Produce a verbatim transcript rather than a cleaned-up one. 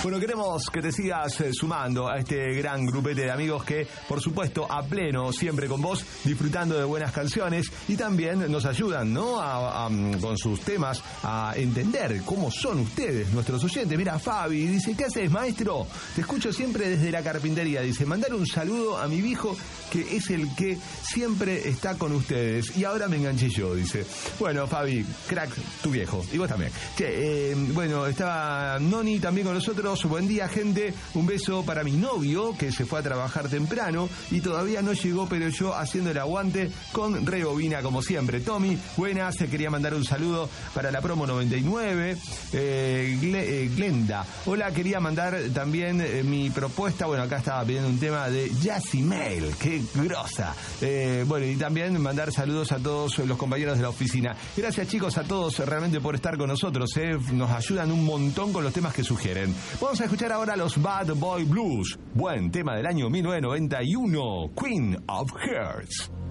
Bueno, queremos que te sigas eh, sumando a este gran grupete de amigos que, por supuesto, a pleno, siempre con vos, disfrutando de buenas canciones y también nos ayudan, ¿no? A, a, con sus temas a entender cómo son ustedes, nuestros oyentes. Mira, Fabi dice, ¿qué haces, maestro? Te escucho siempre desde la carpintería. Dice, mandar un saludo a mi viejo, que es el que siempre está con ustedes. Y ahora me enganché yo, dice. Bueno, Fabi, crack, tu viejo. Y vos también. Che, eh, bueno, estaba Noni también con nosotros. Buen día, gente. Un beso para mi novio, que se fue a trabajar temprano y todavía no llegó, pero yo haciendo el aguante con rebobina como siempre. Tommy, buenas. Quería mandar un saludo para la promo noventa y nueve. Eh, Gle, eh, Glenda. Hola, quería mandar también eh, mi propuesta. Bueno, acá estaba pidiendo un tema de Jazzy Mail. Qué grosa. Eh, bueno, y también mandar saludos a todos los compañeros de la oficina. Gracias, chicos, a todos realmente por estar con nosotros. Eh. Nos ayudan un montón con los temas que sugieren. Vamos a escuchar ahora los Bad Boy Blues. Buen tema del año mil novecientos noventa y uno. Queen of Hearts.